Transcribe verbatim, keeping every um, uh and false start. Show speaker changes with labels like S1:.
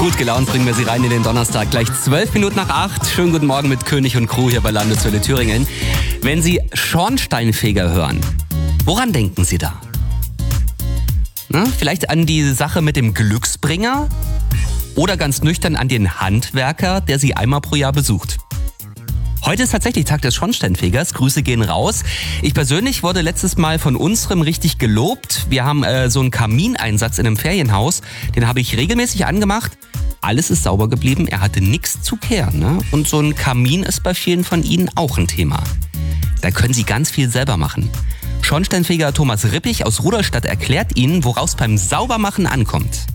S1: Gut gelaunt bringen wir Sie rein in den Donnerstag. Gleich zwölf Minuten nach acht. Schönen guten Morgen mit König und Crew hier bei Landeswelle Thüringen. Wenn Sie Schornsteinfeger hören, woran denken Sie da? Na, vielleicht an die Sache mit dem Glücksbringer? Oder ganz nüchtern an den Handwerker, der Sie einmal pro Jahr besucht? Heute ist tatsächlich Tag des Schornsteinfegers. Grüße gehen raus. Ich persönlich wurde letztes Mal von unserem richtig gelobt. Wir haben äh, so einen Kamineinsatz in einem Ferienhaus. Den habe ich regelmäßig angemacht. Alles ist sauber geblieben. Er hatte nichts zu kehren. Ne? Und so ein Kamin ist bei vielen von Ihnen auch ein Thema. Da können Sie ganz viel selber machen. Schornsteinfeger Thomas Rippich aus Rudolstadt erklärt Ihnen, woraus beim Saubermachen ankommt.